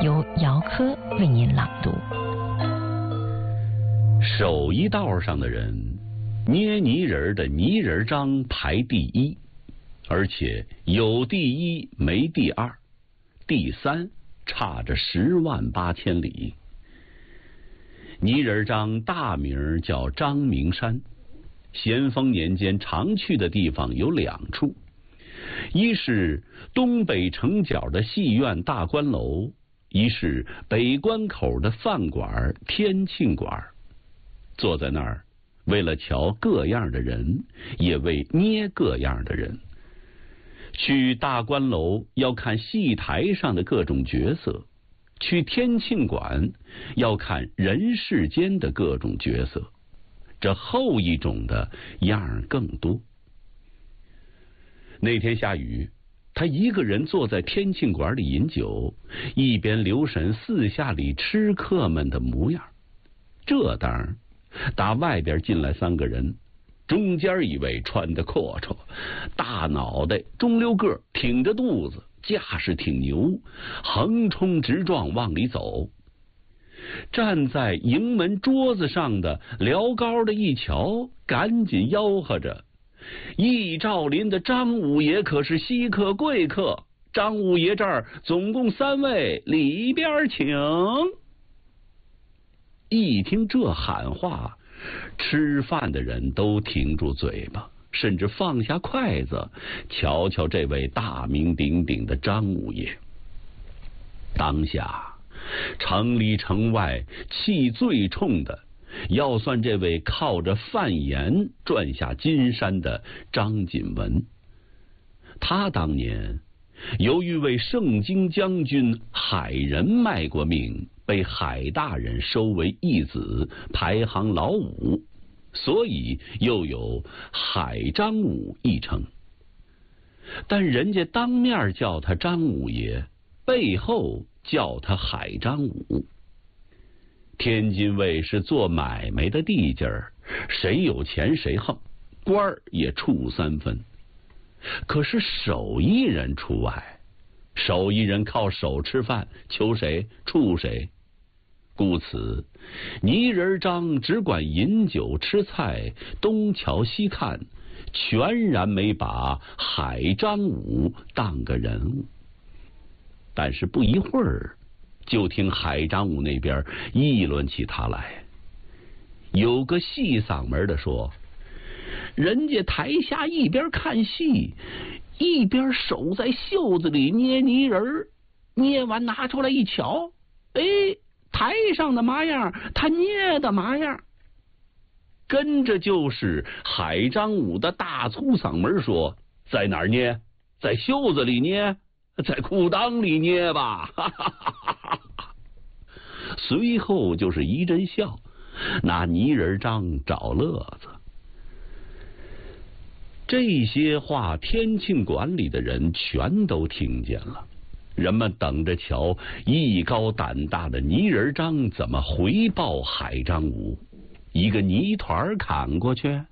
由姚科为您朗读。 手艺道上的人，捏泥人的泥人张排第一，而且有第一没第二，第三差着10万8千里。泥人张大名叫张明山，咸丰年间常去的地方有2处，一是东北城角的戏院大观楼，一是北关口的饭馆天庆馆。坐在那儿，为了瞧各样的人，也为捏各样的人。去大观楼要看戏台上的各种角色，去天庆馆要看人世间的各种角色，这后一种的样儿更多。那天下雨，他一个人坐在天庆馆里饮酒，一边留神四下里吃客们的模样。这当打外边进来3个人，中间一位穿得阔绰，大脑袋中溜个，挺着肚子，架势挺牛，横冲直撞往里走。站在营门桌子上的辽高的一瞧，赶紧吆喝着：义兆林的张五爷可是稀客贵客，张五爷这儿总共3位，里边请。一听这喊话，吃饭的人都停住嘴巴，甚至放下筷子，瞧瞧这位大名鼎鼎的张五爷。当下城里城外气最冲的，要算这位靠着贩盐赚下金山的张锦文。他当年由于为盛京将军海人卖过命，被海大人收为义子，排行老5，所以又有海张五一称。但人家当面叫他张五爷，背后叫他海张五。天津卫是做买卖的地界儿，谁有钱谁横，官儿也处3分。可是手艺人除外，手艺人靠手吃饭，求谁处谁。故此泥人张只管饮酒吃菜，东瞧西看，全然没把海张五当个人物。但是不一会儿，就听海张五那边议论起他来。有个细嗓门的说：人家台下一边看戏，一边手在袖子里捏泥人，捏完拿出来一瞧，哎，台上的麻样，他捏的麻样。跟着就是海张五的大粗嗓门说：在哪儿捏？在袖子里捏？在裤裆里捏吧。随后就是一阵笑，拿泥人张找乐子。这些话天庆馆里的人全都听见了，人们等着瞧艺高胆大的泥人张怎么回报海张五。一个泥团砍过去，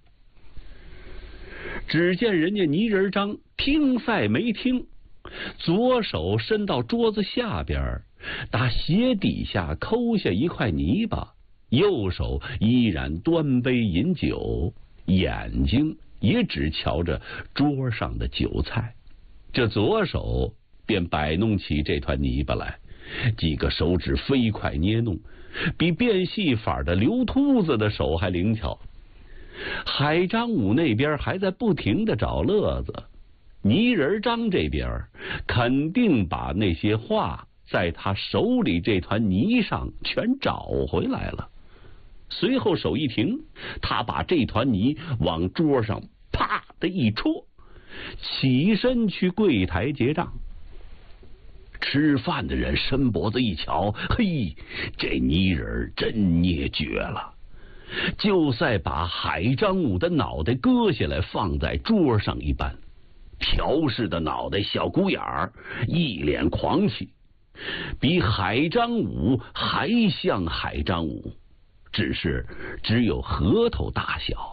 只见人家泥人张听赛没听，左手伸到桌子下边，打鞋底下抠下一块泥巴，右手依然端杯饮酒，眼睛也只瞧着桌上的酒菜。这左手便摆弄起这团泥巴来，几个手指飞快捏弄，比变戏法的刘秃子的手还灵巧。海张五那边还在不停的找乐子，泥人张这边肯定把那些话在他手里这团泥上全找回来了。随后手一停，他把这团泥往桌上啪的一戳，起身去柜台结账。吃饭的人伸脖子一瞧，嘿，这泥人真捏绝了，就再把海张五的脑袋割下来放在桌上一般。朴氏的脑袋小鼓眼儿，一脸狂气，比海张五还像海张五，只有核桃大小。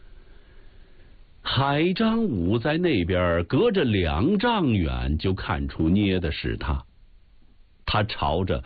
海张五在那边隔着2丈远就看出捏的是他，他朝着